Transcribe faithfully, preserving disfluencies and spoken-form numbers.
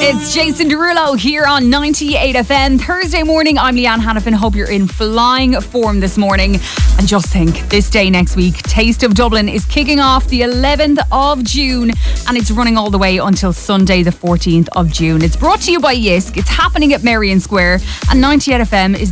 It's Jason Derulo here on ninety-eight F M. Thursday morning, I'm Leanne Hannafin. Hope you're in flying form this morning. And just think, this day next week, Taste of Dublin is kicking off the eleventh of June and it's running all the way until Sunday the fourteenth of June. It's brought to you by Yisk. It's happening at Merrion Square and ninety-eight F M is